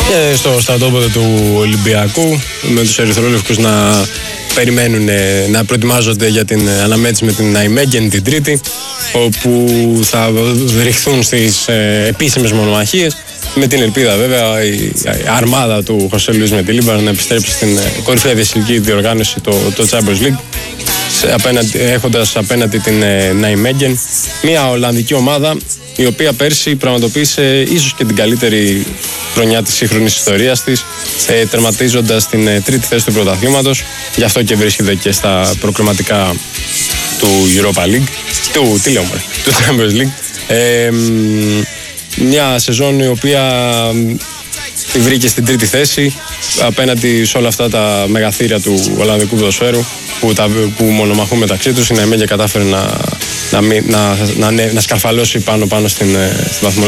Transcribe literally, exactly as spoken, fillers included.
Και στο στρατόπεδο του Ολυμπιακού, με τους ερυθρόλευκους να περιμένουν, να προετοιμάζονται για την αναμέτρηση με την Ναϊμέγεν την Τρίτη, όπου θα ρηχθούν στις επίσημες μονομαχίες, με την ελπίδα βέβαια η αρμάδα του Χωσέ Λουίς Μεντιλίμπαρ να επιστρέψει στην κορυφαία διασυλική διοργάνωση, το, το Champions League, απέναντι, έχοντας απέναντι την Ναϊμέγεν, μια Ολλανδική ομάδα η οποία πέρσι πραγματοποίησε ίσως και την καλύτερη χρονιά της σύγχρονης ιστορίας της, ε, τερματίζοντας την ε, τρίτη θέση του πρωταθλήματος, γι' αυτό και βρίσκεται και στα προκριματικά του Europa League, του, τι λέω, του Champions League. Ε, μια σεζόν η οποία τη βρήκε στην τρίτη θέση απέναντι σε όλα αυτά τα μεγαθύρια του Ολλανδικού ποδοσφαίρου που, τα, που μονομαχούν μεταξύ τους. Η Ναϊμέγεν κατάφερε να, να, να, να, να σκαρφαλώσει πάνω πάνω στην, στην βαθμολογία.